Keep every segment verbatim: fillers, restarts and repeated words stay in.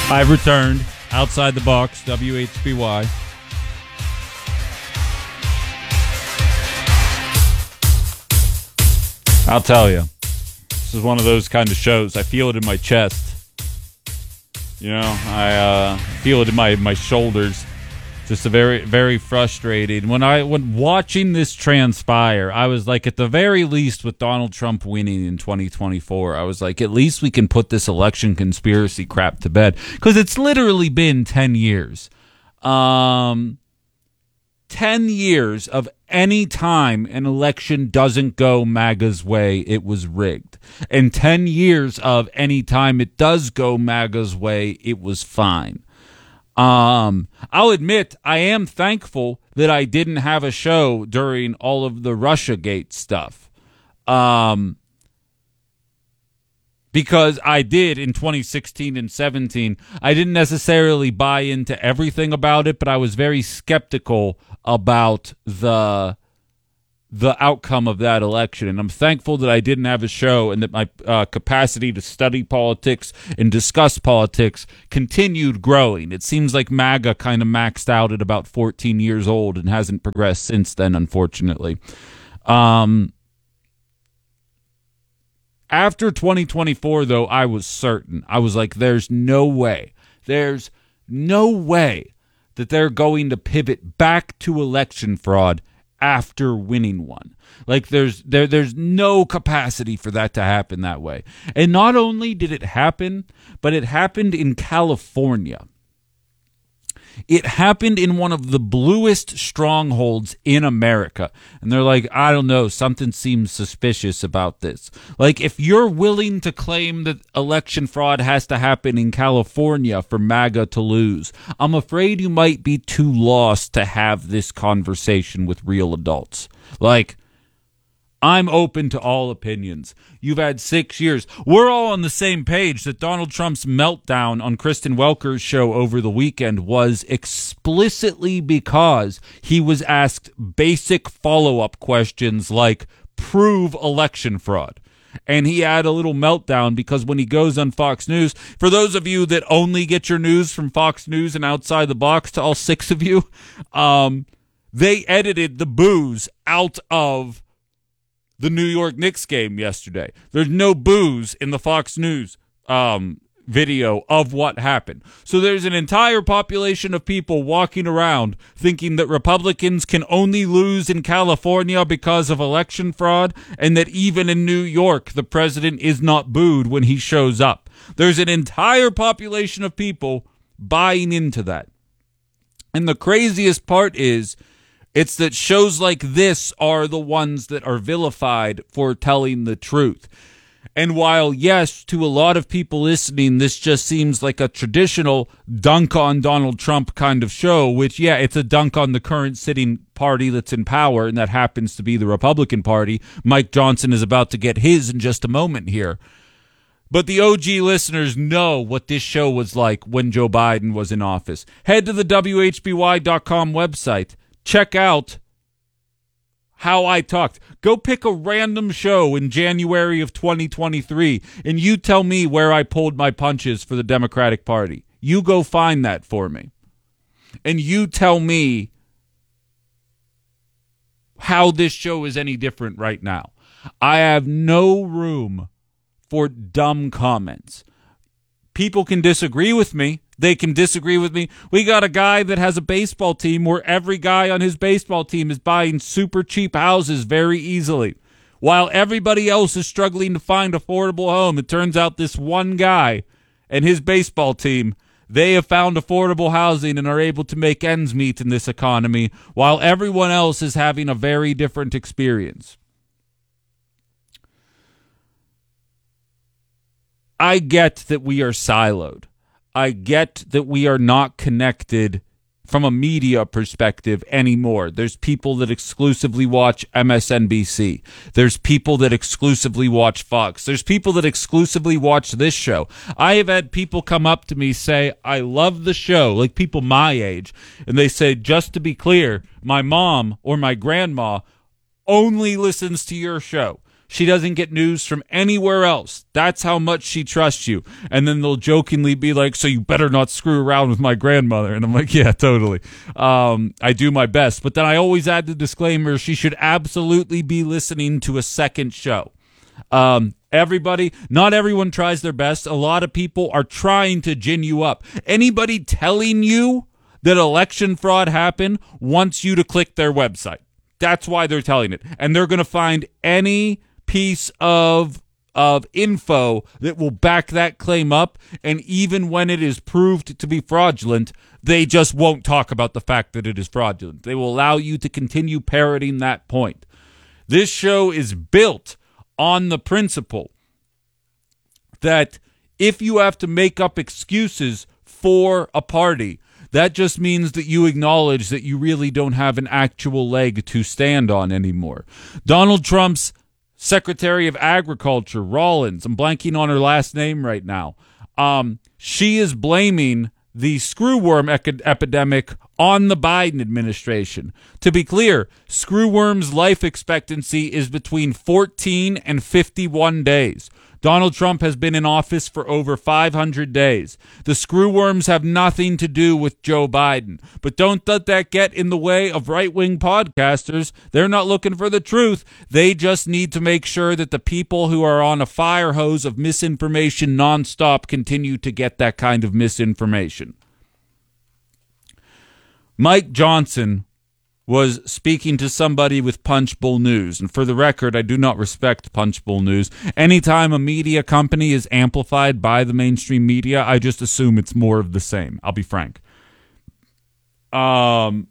I've returned. Outside the Box, W H B Y. I'll tell you, this is one of those kind of shows. I feel it in my chest. You know, I uh, feel it in my, my shoulders. Just a very, very frustrating. When I when watching this transpire, I was like, at the very least, with Donald Trump winning in twenty twenty-four, I was like, at least we can put this election conspiracy crap to bed, because it's literally been ten years. Um, ten years of any time an election doesn't go MAGA's way, it was rigged. And ten years of any time it does go MAGA's way, it was fine. Um, I'll admit I am thankful that I didn't have a show during all of the Russiagate stuff. Um, because I did in twenty sixteen and seventeen. I didn't necessarily buy into everything about it, but I was very skeptical about the the outcome of that election. And I'm thankful that I didn't have a show, and that my uh, capacity to study politics and discuss politics continued growing. It seems like MAGA kind of maxed out at about fourteen years old and hasn't progressed since then, unfortunately. Um, after twenty twenty-four, though, I was certain. I was like, there's no way. There's no way that they're going to pivot back to election fraud after winning one. Like, there's there there's no capacity for that to happen that way. And not only did it happen, but it happened in California. It happened in one of the bluest strongholds in America. And they're like, I don't know, something seems suspicious about this. Like, if you're willing to claim that election fraud has to happen in California for MAGA to lose, I'm afraid you might be too lost to have this conversation with real adults. Like, I'm open to all opinions. You've had six years. We're all on the same page that Donald Trump's meltdown on Kristen Welker's show over the weekend was explicitly because he was asked basic follow-up questions like, prove election fraud. And he had a little meltdown because when he goes on Fox News, for those of you that only get your news from Fox News and Outside the Box, to all six of you, um, they edited the booze out of the New York Knicks game yesterday. There's no booze in the Fox News um, video of what happened. So there's an entire population of people walking around thinking that Republicans can only lose in California because of election fraud, and that even in New York, the president is not booed when he shows up. There's an entire population of people buying into that. And the craziest part is, it's that shows like this are the ones that are vilified for telling the truth. And while, yes, to a lot of people listening, this just seems like a traditional dunk on Donald Trump kind of show, which, yeah, it's a dunk on the current sitting party that's in power, and that happens to be the Republican Party. Mike Johnson is about to get his in just a moment here. But the O G listeners know what this show was like when Joe Biden was in office. Head to the W H B Y dot com website. Check out how I talked. Go pick a random show in January of twenty twenty-three, and you tell me where I pulled my punches for the Democratic Party. You go find that for me. And you tell me how this show is any different right now. I have no room for dumb comments. People can disagree with me. They can disagree with me. We got a guy that has a baseball team where every guy on his baseball team is buying super cheap houses very easily, while everybody else is struggling to find affordable home. It turns out this one guy and his baseball team, they have found affordable housing and are able to make ends meet in this economy, while everyone else is having a very different experience. I get that we are siloed. I get that we are not connected from a media perspective anymore. There's people that exclusively watch M S N B C. There's people that exclusively watch Fox. There's people that exclusively watch this show. I have had people come up to me say, I love the show, like people my age, and they say, just to be clear, my mom or my grandma only listens to your show. She doesn't get news from anywhere else. That's how much she trusts you. And then they'll jokingly be like, so you better not screw around with my grandmother. And I'm like, yeah, totally. Um, I do my best. But then I always add the disclaimer, she should absolutely be listening to a second show. Um, everybody, not everyone tries their best. A lot of people are trying to gin you up. Anybody telling you that election fraud happened wants you to click their website. That's why they're telling it. And they're going to find any piece of of info that will back that claim up, and even when it is proved to be fraudulent, they just won't talk about the fact that it is fraudulent. They will allow you to continue parroting that point. This show is built on the principle that if you have to make up excuses for a party, that just means that you acknowledge that you really don't have an actual leg to stand on anymore. Donald Trump's Secretary of Agriculture, Rollins, I'm blanking on her last name right now. Um, she is blaming the screwworm ec- epidemic on the Biden administration. To be clear, screwworms' life expectancy is between fourteen and fifty-one days. Donald Trump has been in office for over five hundred days. The screwworms have nothing to do with Joe Biden. But don't let that get in the way of right-wing podcasters. They're not looking for the truth. They just need to make sure that the people who are on a fire hose of misinformation nonstop continue to get that kind of misinformation. Mike Johnson was speaking to somebody with Punchbowl News. And for the record, I do not respect Punchbowl News. Anytime a media company is amplified by the mainstream media, I just assume it's more of the same. I'll be frank. Um,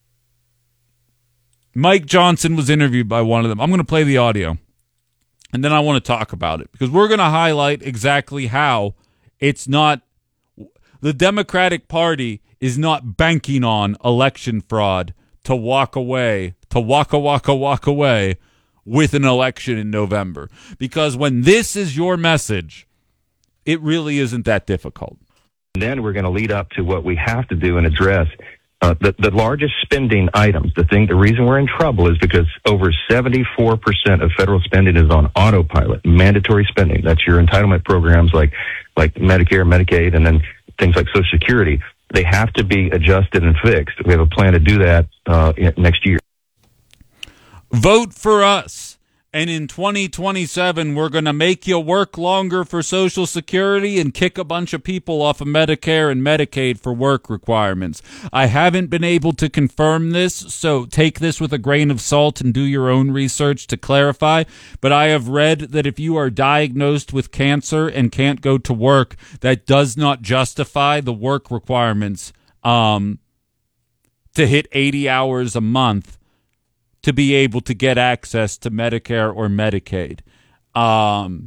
Mike Johnson was interviewed by one of them. I'm going to play the audio, and then I want to talk about it, because we're going to highlight exactly how it's not, the Democratic Party is not banking on election fraud to walk away, to waka waka walk away with an election in November. Because when this is your message, it really isn't that difficult. Then we're going to lead up to what we have to do and address. Uh, the, the largest spending items, the thing, the reason we're in trouble is because over seventy-four percent of federal spending is on autopilot, mandatory spending. That's your entitlement programs like, like Medicare, Medicaid, and then things like Social Security. They have to be adjusted and fixed. We have a plan to do that uh, next year. Vote for us. And in twenty twenty-seven, we're going to make you work longer for Social Security and kick a bunch of people off of Medicare and Medicaid for work requirements. I haven't been able to confirm this, so take this with a grain of salt and do your own research to clarify. But I have read that if you are diagnosed with cancer and can't go to work, that does not justify the work requirements um, to hit eighty hours a month to be able to get access to Medicare or Medicaid. Um,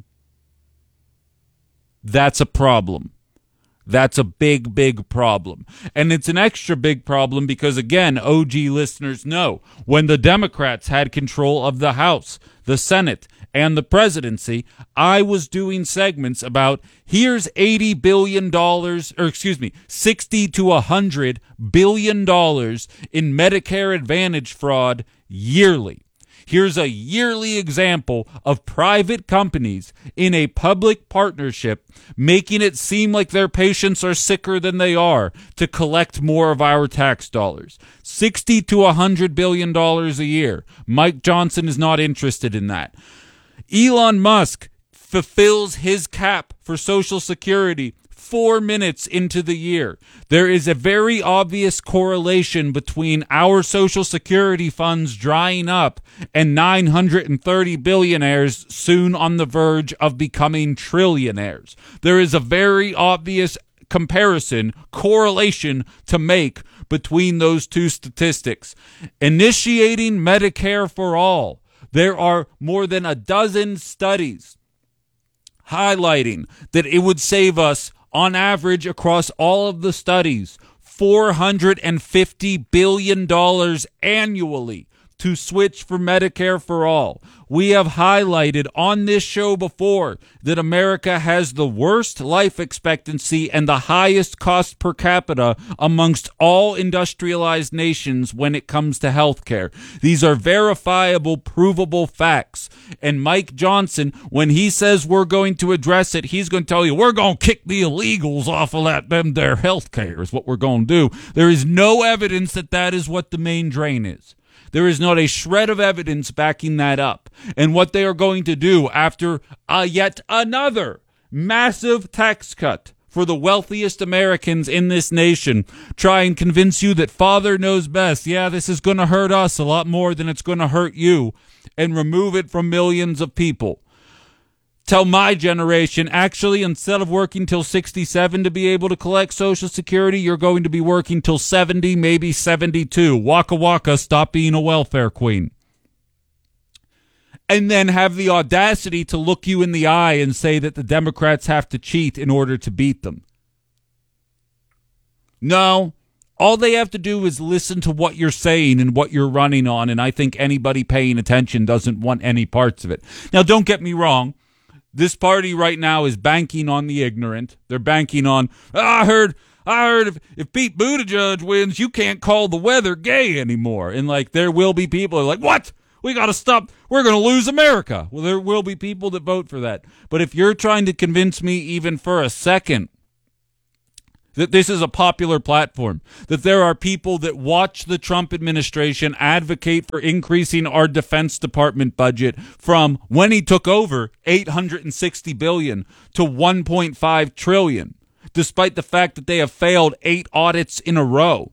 that's a problem. That's a big, big problem. And it's an extra big problem because, again, O G listeners know, when the Democrats had control of the House, the Senate, and the presidency, I was doing segments about here's eighty billion dollars, or excuse me, sixty to one hundred billion dollars in Medicare Advantage fraud yearly. Here's a yearly example of private companies in a public partnership making it seem like their patients are sicker than they are to collect more of our tax dollars. sixty to one hundred billion dollars a year. Mike Johnson is not interested in that. Elon Musk fulfills his cap for Social Security four minutes into the year. There is a very obvious correlation between our Social Security funds drying up and nine hundred thirty billionaires soon on the verge of becoming trillionaires. There is a very obvious comparison, correlation to make between those two statistics. Initiating Medicare for all. There are more than a dozen studies highlighting that it would save us, on average, across all of the studies, four hundred fifty billion dollars annually to switch for Medicare for all. We have highlighted on this show before that America has the worst life expectancy and the highest cost per capita amongst all industrialized nations when it comes to healthcare. These are verifiable, provable facts. And Mike Johnson, when he says we're going to address it, he's going to tell you we're going to kick the illegals off of that, them their healthcare is what we're going to do. There is no evidence that that is what the main drain is. There is not a shred of evidence backing that up. And what they are going to do after uh, yet another massive tax cut for the wealthiest Americans in this nation, try and convince you that Father knows best. Yeah, this is going to hurt us a lot more than it's going to hurt you, and remove it from millions of people. Tell my generation, actually, instead of working till sixty-seven to be able to collect Social Security, you're going to be working till seventy, maybe seventy-two. Waka waka, stop being a welfare queen. And then have the audacity to look you in the eye and say that the Democrats have to cheat in order to beat them. No, all they have to do is listen to what you're saying and what you're running on, and I think anybody paying attention doesn't want any parts of it. Now, don't get me wrong. This party right now is banking on the ignorant. They're banking on, oh, I heard I heard if, if Pete Buttigieg wins, you can't call the weather gay anymore. And, like, there will be people who are like, what? We got to stop. We're going to lose America. Well, there will be people that vote for that. But if you're trying to convince me even for a second that this is a popular platform, that there are people that watch the Trump administration advocate for increasing our Defense Department budget from when he took over eight hundred sixty billion dollars to one point five trillion dollars, despite the fact that they have failed eight audits in a row,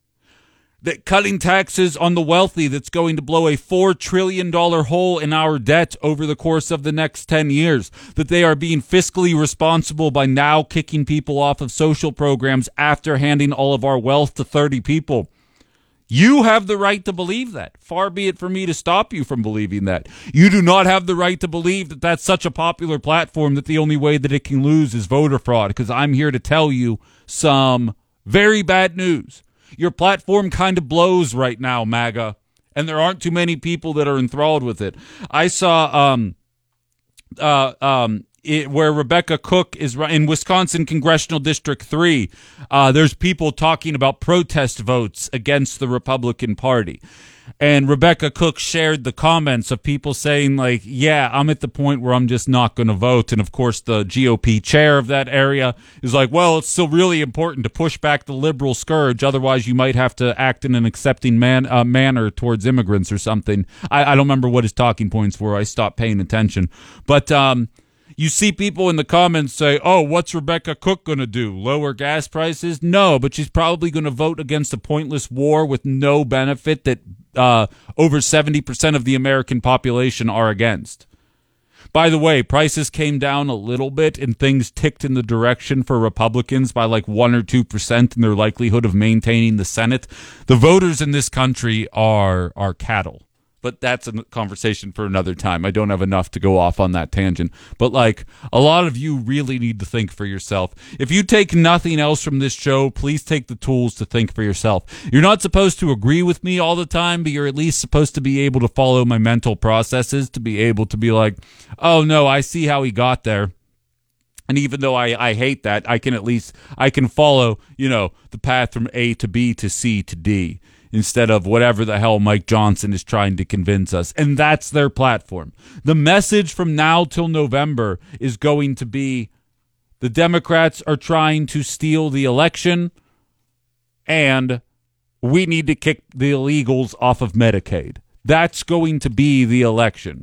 that cutting taxes on the wealthy that's going to blow a four trillion dollars hole in our debt over the course of the next ten years, that they are being fiscally responsible by now kicking people off of social programs after handing all of our wealth to thirty people. You have the right to believe that. Far be it for me to stop you from believing that. You do not have the right to believe that that's such a popular platform that the only way that it can lose is voter fraud, because I'm here to tell you some very bad news. Your platform kind of blows right now, MAGA, and there aren't too many people that are enthralled with it. I saw um, uh, um, it, where Rebecca Cook is in Wisconsin Congressional District three, uh, there's people talking about protest votes against the Republican Party. And Rebecca Cook shared the comments of people saying, like, yeah, I'm at the point where I'm just not going to vote. And, of course, the G O P chair of that area is like, well, it's still really important to push back the liberal scourge. Otherwise, you might have to act in an accepting man, uh, manner towards immigrants or something. I, I don't remember what his talking points were. I stopped paying attention. But um, you see people in the comments say, oh, what's Rebecca Cook going to do? Lower gas prices? No, but she's probably going to vote against a pointless war with no benefit that Uh, over seventy percent of the American population are against. By the way, prices came down a little bit and things ticked in the direction for Republicans by like one or two percent in their likelihood of maintaining the Senate. The voters in this country are are cattle. But that's a conversation for another time. I don't have enough to go off on that tangent. But, like, a lot of you really need to think for yourself. If you take nothing else from this show, please take the tools to think for yourself. You're not supposed to agree with me all the time, but you're at least supposed to be able to follow my mental processes, to be able to be like, oh, no, I see how he got there. And even though I, I hate that, I can at least, I can follow, you know, the path from A to B to C to D, instead of whatever the hell Mike Johnson is trying to convince us. And that's their platform. The message from now till November is going to be the Democrats are trying to steal the election and we need to kick the illegals off of Medicaid. That's going to be the election.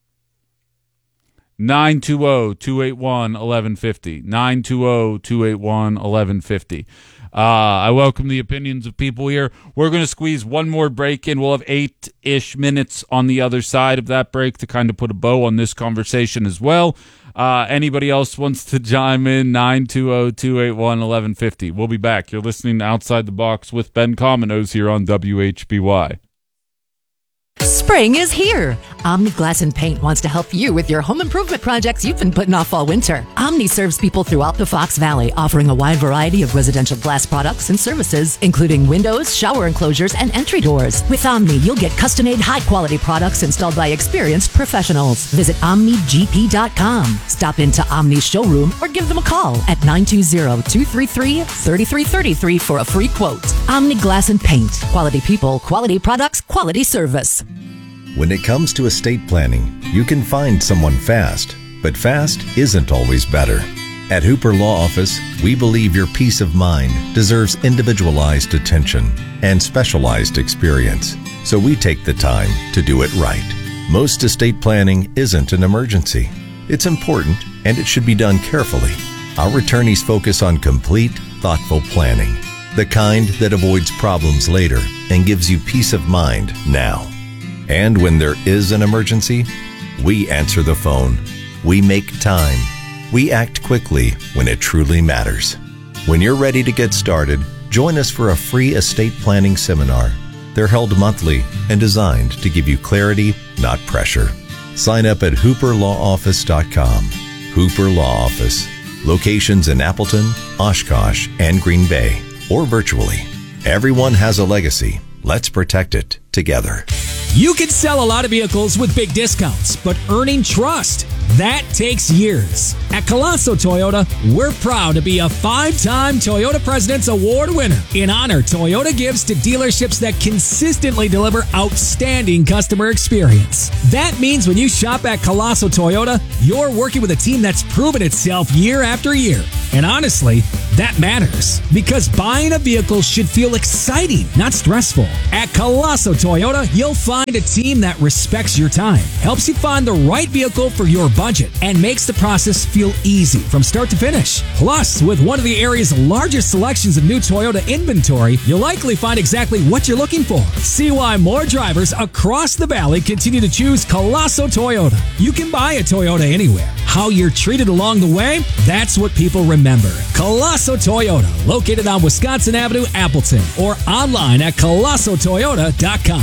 nine two zero, two eight one, one one five zero. nine two zero, two eight one, one one five zero. Uh, I welcome the opinions of people here. We're going to squeeze one more break in. We'll have eight-ish minutes on the other side of that break to kind of put a bow on this conversation as well. Uh, anybody else wants to chime in? nine two zero, two eight one, one one five zero. We'll be back. You're listening to Outside the Box with Ben Cominos here on W H B Y. Spring is here. Omni Glass and Paint wants to help you with your home improvement projects you've been putting off all winter. Omni serves people throughout the Fox Valley, offering a wide variety of residential glass products and services, including windows, shower enclosures, and entry doors. With Omni, you'll get custom-made, high-quality products installed by experienced professionals. Visit omni g p dot com. Stop into Omni's showroom or give them a call at nine two zero, two three three, three three three three for a free quote. Omni Glass and Paint. Quality people, quality products, quality service. When it comes to estate planning, you can find someone fast, but fast isn't always better. At Hooper Law Office, we believe your peace of mind deserves individualized attention and specialized experience, so we take the time to do it right. Most estate planning isn't an emergency. It's important, and it should be done carefully. Our attorneys focus on complete, thoughtful planning, the kind that avoids problems later and gives you peace of mind now. And when there is an emergency, we answer the phone. We make time. We act quickly when it truly matters. When you're ready to get started, join us for a free estate planning seminar. They're held monthly and designed to give you clarity, not pressure. Sign up at hooper law office dot com. Hooper Law Office. Locations in Appleton, Oshkosh, and Green Bay, or virtually. Everyone has a legacy. Let's protect it together. You can sell a lot of vehicles with big discounts, but earning trust, that takes years. At Colosso Toyota, we're proud to be a five-time Toyota President's Award winner. In honor, Toyota gives to dealerships that consistently deliver outstanding customer experience. That means when you shop at Colosso Toyota, you're working with a team that's proven itself year after year. And honestly, that matters, because buying a vehicle should feel exciting, not stressful. At Colosso Toyota, you'll find a team that respects your time, helps you find the right vehicle for your budget, and makes the process feel easy from start to finish. Plus, with one of the area's largest selections of new Toyota inventory, you'll likely find exactly what you're looking for. See why more drivers across the valley continue to choose Colosso Toyota. You can buy a Toyota anywhere. How you're treated along the way, that's what people remember. Colosso Toyota, located on Wisconsin Avenue, Appleton, or online at colosso toyota dot com.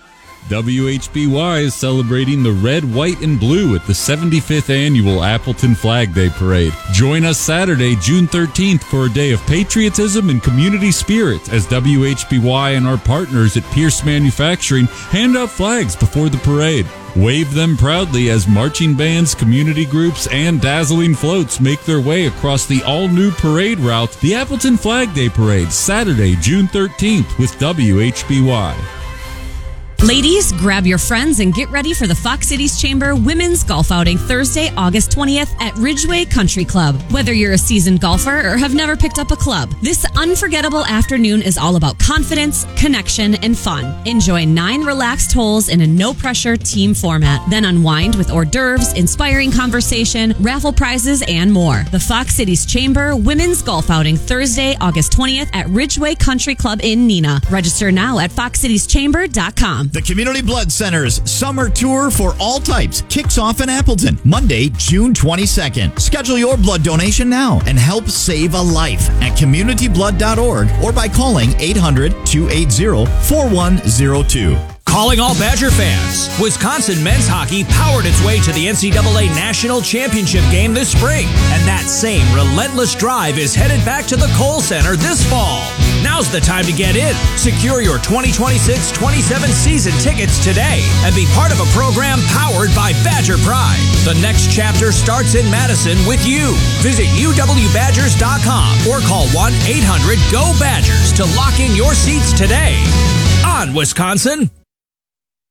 W H B Y is celebrating the red, white, and blue at the seventy-fifth Annual Appleton Flag Day Parade. Join us Saturday, June thirteenth for a day of patriotism and community spirit as W H B Y and our partners at Pierce Manufacturing hand out flags before the parade. Wave them proudly as marching bands, community groups, and dazzling floats make their way across the all-new parade route, the Appleton Flag Day Parade, Saturday, June thirteenth with W H B Y. Ladies, grab your friends and get ready for the Fox Cities Chamber Women's Golf Outing Thursday, August twentieth at Ridgeway Country Club. Whether you're a seasoned golfer or have never picked up a club, this unforgettable afternoon is all about confidence, connection, and fun. Enjoy nine relaxed holes in a no-pressure team format. Then unwind with hors d'oeuvres, inspiring conversation, raffle prizes, and more. The Fox Cities Chamber Women's Golf Outing Thursday, August twentieth at Ridgeway Country Club in Neenah. Register now at fox cities chamber dot com. The Community Blood Center's Summer Tour for All Types kicks off in Appleton Monday, June twenty-second. Schedule your blood donation now and help save a life at community blood dot org or by calling eight hundred, two eight zero, four one zero two. Calling all Badger fans. Wisconsin men's hockey powered its way to the N C double A National Championship game this spring, and that same relentless drive is headed back to the Kohl Center this fall. Now's the time to get in. Secure your twenty twenty-six twenty-seven season tickets today and be part of a program powered by Badger Pride. The next chapter starts in Madison with you. Visit u w badgers dot com or call one eight hundred, G O, Badgers to lock in your seats today. On Wisconsin.